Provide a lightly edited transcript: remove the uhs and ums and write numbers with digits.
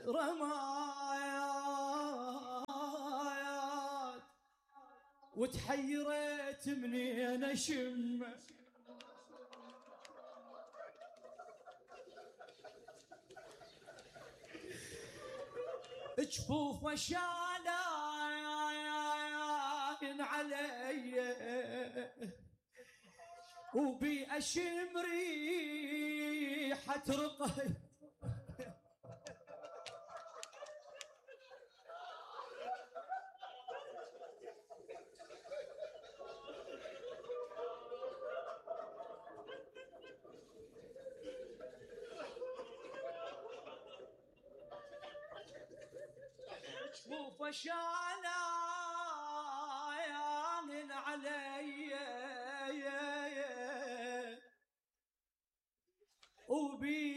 رمايات وتحيرت منين اشم جفوف شالاين علي وبي اشم ريحة رقي جفوف شالاين علي وبي